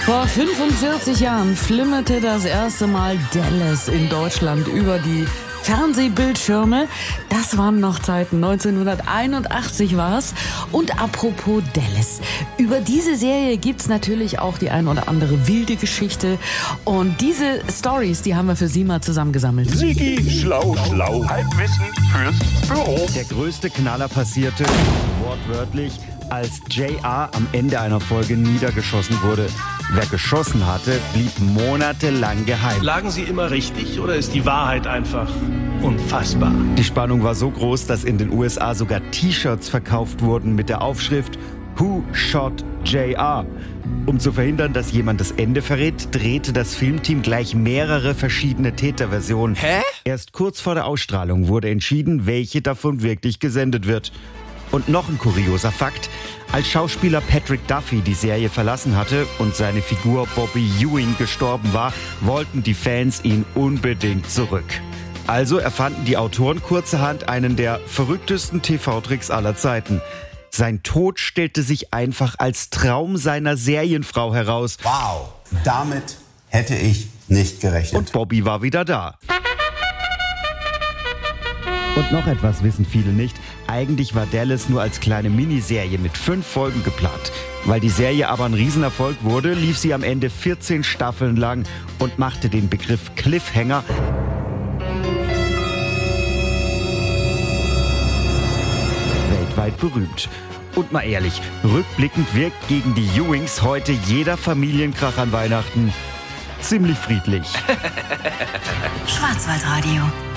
Vor 45 Jahren flimmerte das erste Mal Dallas in Deutschland über die Fernsehbildschirme. Das waren noch Zeiten, 1981 war's. Und apropos Dallas, über diese Serie gibt's natürlich auch die ein oder andere wilde Geschichte. Und diese Stories, die haben wir für Sie mal zusammengesammelt. Sigi, schlau, schlau. Halbwissen fürs Büro. Der größte Knaller passierte, wortwörtlich, als JR am Ende einer Folge niedergeschossen wurde. Wer geschossen hatte, blieb monatelang geheim. Lagen Sie immer richtig oder ist die Wahrheit einfach unfassbar? Die Spannung war so groß, dass in den USA sogar T-Shirts verkauft wurden mit der Aufschrift Who Shot JR? Um zu verhindern, dass jemand das Ende verrät, drehte das Filmteam gleich mehrere verschiedene Täterversionen. Erst kurz vor der Ausstrahlung wurde entschieden, welche davon wirklich gesendet wird. Und noch ein kurioser Fakt: Als Schauspieler Patrick Duffy die Serie verlassen hatte und seine Figur Bobby Ewing gestorben war, wollten die Fans ihn unbedingt zurück. Also erfanden die Autoren kurzerhand einen der verrücktesten TV-Tricks aller Zeiten. Sein Tod stellte sich einfach als Traum seiner Serienfrau heraus. Wow, damit hätte ich nicht gerechnet. Und Bobby war wieder da. Und noch etwas wissen viele nicht. Eigentlich war Dallas nur als kleine Miniserie mit 5 Folgen geplant. Weil die Serie aber ein Riesenerfolg wurde, lief sie am Ende 14 Staffeln lang und machte den Begriff Cliffhanger weltweit berühmt. Und mal ehrlich, rückblickend wirkt gegen die Ewings heute jeder Familienkrach an Weihnachten ziemlich friedlich. Schwarzwaldradio.